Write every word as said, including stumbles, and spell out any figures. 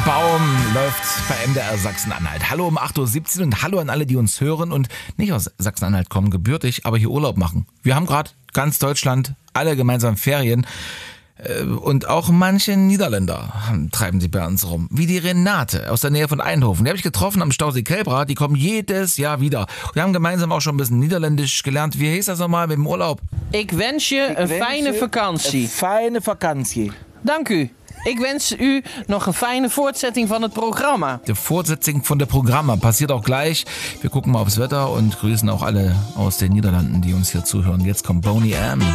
Baum läuft bei M D R Sachsen-Anhalt. Hallo um acht Uhr siebzehn und hallo an alle, die uns hören und nicht aus Sachsen-Anhalt kommen, gebürtig, aber hier Urlaub machen. Wir haben gerade ganz Deutschland, alle gemeinsam Ferien. Und auch manche Niederländer treiben sich bei uns rum. Wie die Renate aus der Nähe von Eindhoven. Die habe ich getroffen am Stausee Kelbra. Die kommen jedes Jahr wieder. Wir haben gemeinsam auch schon ein bisschen Niederländisch gelernt. Wie hieß das nochmal mit dem Urlaub? Ik wens je een fijne vakantie. Een fijne vakantie. Dank u. Ik wens u nog een fijne voortzetting van het programma. Die Fortsetzung von der Programma passiert auch gleich. Wir gucken mal aufs Wetter und grüßen auch alle aus den Niederlanden, die uns hier zuhören. Jetzt kommt Boney M.